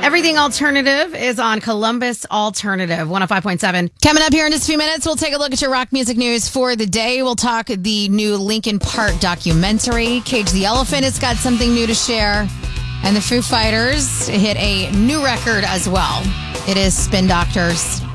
Everything Alternative is on Columbus Alternative 105.7. Coming up here in just a few minutes, we'll take a look at your rock music news for the day. We'll talk the new Linkin Park documentary. Cage the Elephant has got something new to share. And the Foo Fighters hit a new record as well. It is Spin Doctors.